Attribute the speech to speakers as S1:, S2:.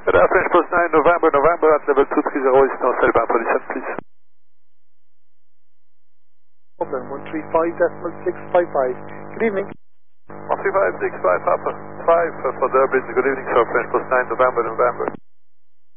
S1: French Post 9, November at level 230 is now Celiban position, please.
S2: Dublin 135.655. Good evening.
S1: 135.655 for Dublin. Good evening, sir. French Post 9, November.